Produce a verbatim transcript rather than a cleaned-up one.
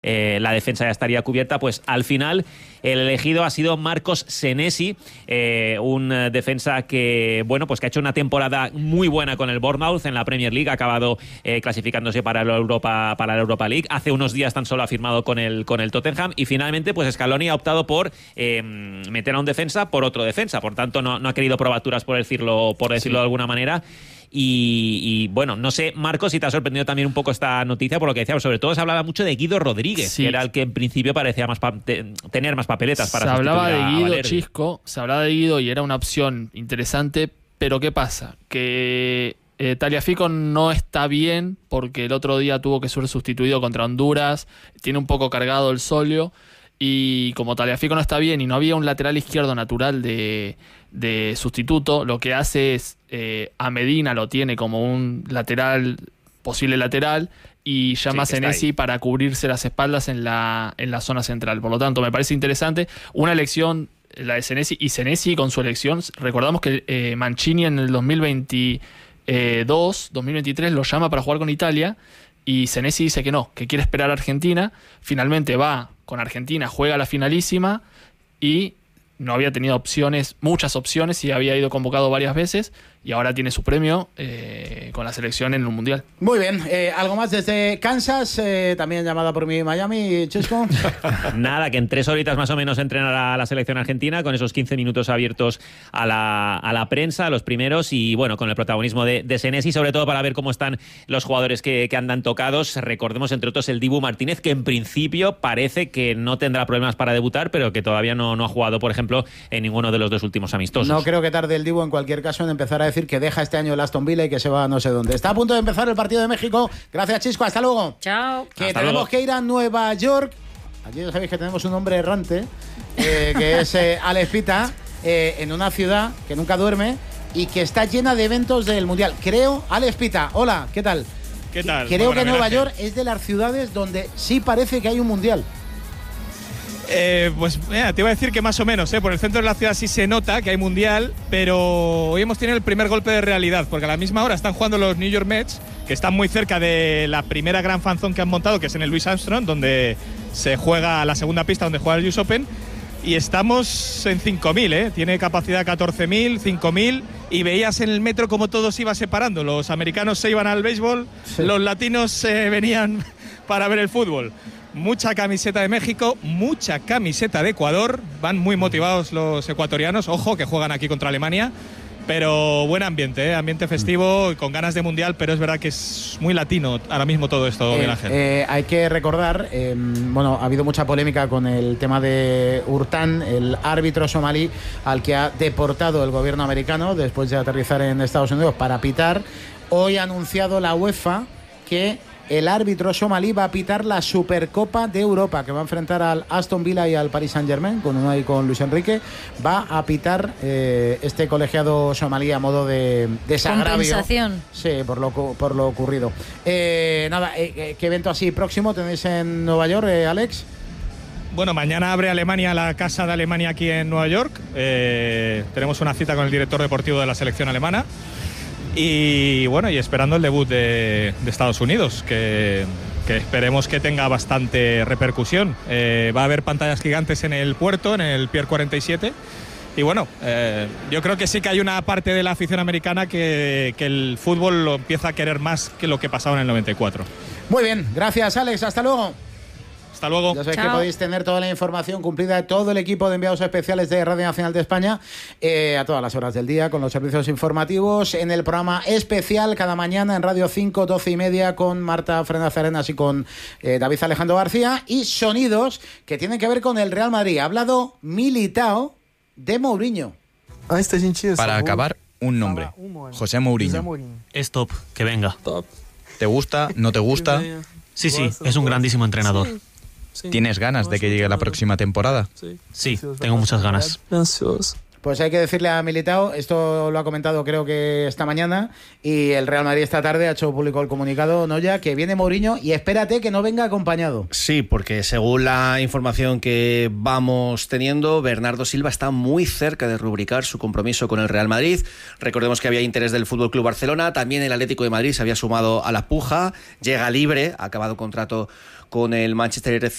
Eh, la defensa ya estaría cubierta, pues al final el elegido ha sido Marcos Senesi, eh, un defensa que, bueno, pues que ha hecho una temporada muy buena con el Bournemouth en la Premier League, ha acabado eh, clasificándose para la Europa, para la Europa League. Hace unos días tan solo ha firmado con el, con el Tottenham y finalmente pues Scaloni ha optado por eh, meter a un defensa por otro defensa, por tanto no, no ha querido probaturas, por decirlo, por decirlo sí. de alguna manera. Y, y bueno, no sé, Marcos, si te ha sorprendido también un poco esta noticia, por lo que decíamos, sobre todo se hablaba mucho de Guido Rodríguez, sí. que era el que en principio parecía más pa- te- tener más papeletas para sustituir a Valverde. Se hablaba de Guido, Chisco, se hablaba de Guido y era una opción interesante, pero ¿qué pasa? Que eh, Tagliafico no está bien porque el otro día tuvo que ser sustituido contra Honduras, tiene un poco cargado el solio. Y como Tagliafico no está bien y no había un lateral izquierdo natural de, de sustituto, lo que hace es eh, a Medina lo tiene como un lateral, posible lateral, y llama sí, a Senesi para cubrirse las espaldas en la, en la zona central. Por lo tanto, me parece interesante. Una elección, la de Senesi, y Senesi con su elección, recordamos que eh, Mancini en el dos mil veintidós, dos mil veintitrés lo llama para jugar con Italia, y Senesi dice que no, que quiere esperar a Argentina. Finalmente va con Argentina, juega la finalísima y no había tenido opciones, muchas opciones, y había ido convocado varias veces y ahora tiene su premio eh, con la selección en el Mundial. Muy bien, eh, algo más desde Kansas, eh, también llamada por mí Miami, Chesco. Nada, que en tres horitas más o menos entrenará la selección argentina con esos quince minutos abiertos a la, a la prensa, los primeros, y bueno, con el protagonismo de, de Senesi, sobre todo para ver cómo están los jugadores que, que andan tocados. Recordemos entre otros el Dibu Martínez, que en principio parece que no tendrá problemas para debutar, pero que todavía no, no ha jugado, por ejemplo, en ninguno de los dos últimos amistosos. No creo que tarde el Dibu en cualquier caso en empezar a decir que deja este año el Aston Villa y que se va a no sé dónde. Está a punto de empezar el partido de México. Gracias, Chisco. Hasta luego. Chao. Que Hasta tenemos luego. que ir a Nueva York. Allí ya sabéis que tenemos un hombre errante, eh, que es eh, Alex Pita, eh, en una ciudad que nunca duerme y que está llena de eventos del Mundial. Creo, Alex Pita, hola, ¿qué tal? ¿Qué tal? Creo que Nueva homenaje. York es de las ciudades donde sí parece que hay un Mundial. Eh, pues mira, te iba a decir que más o menos, ¿eh? Por el centro de la ciudad sí se nota que hay mundial, pero hoy hemos tenido el primer golpe de realidad, porque a la misma hora están jugando los New York Mets, que están muy cerca de la primera gran fanzone que han montado, que es en el Louis Armstrong, donde se juega la segunda pista, donde juega el U S Open, y estamos en cinco mil, ¿eh? Tiene capacidad catorce mil, cinco mil, y veías en el metro cómo todo se iba separando. Los americanos se iban al béisbol, sí. Los latinos se venían para ver el fútbol. Mucha camiseta de México, mucha camiseta de Ecuador, van muy motivados los ecuatorianos, ojo que juegan aquí contra Alemania, pero buen ambiente, ¿eh? Ambiente festivo, con ganas de mundial, pero es verdad que es muy latino ahora mismo todo esto, eh, Miguel Ángel. Eh, hay que recordar, eh, bueno, ha habido mucha polémica con el tema de Hurtán, el árbitro somalí al que ha deportado el gobierno americano después de aterrizar en Estados Unidos para pitar. Hoy ha anunciado la UEFA que el árbitro somalí va a pitar la Supercopa de Europa, que va a enfrentar al Aston Villa y al Paris Saint-Germain, con uno ahí con Luis Enrique. Va a pitar eh, este colegiado somalí a modo de desagravio. Compensación. Sí, por lo, por lo ocurrido. Eh, nada, eh, ¿qué evento así próximo tenéis en Nueva York, eh, Alex? Bueno, mañana abre Alemania la Casa de Alemania aquí en Nueva York. Eh, tenemos una cita con el director deportivo de la selección alemana. Y bueno, y esperando el debut de, de Estados Unidos, que, que esperemos que tenga bastante repercusión. Eh, va a haber pantallas gigantes en el puerto, en el Pier cuarenta y siete. Y bueno, eh, yo creo que sí que hay una parte de la afición americana que, que el fútbol lo empieza a querer más que lo que pasaba en el noventa y cuatro. Muy bien, gracias Alex, hasta luego. Hasta luego. Ya sabéis Chao. que podéis tener toda la información cumplida de todo el equipo de enviados especiales de Radio Nacional de España eh, a todas las horas del día con los servicios informativos en el programa especial cada mañana en Radio cinco, doce y media con Marta Fernández Arenas y con eh, David Alejandro García, y sonidos que tienen que ver con el Real Madrid. Ha hablado Militao de Mourinho. Para acabar, un nombre: José Mourinho. Es top, que venga. ¿Te gusta? ¿No te gusta? Sí, sí, es un grandísimo entrenador. ¿Tienes ganas de que llegue la próxima temporada? Sí, tengo muchas ganas. Pues hay que decirle a Militao, esto lo ha comentado creo que esta mañana, y el Real Madrid esta tarde ha hecho público el comunicado, Noya, que viene Mourinho y espérate que no venga acompañado. Sí, porque según la información que vamos teniendo, Bernardo Silva está muy cerca de rubricar su compromiso con el Real Madrid. Recordemos que había interés del F C Barcelona, también el Atlético de Madrid se había sumado a la puja, llega libre, ha acabado contrato con el Manchester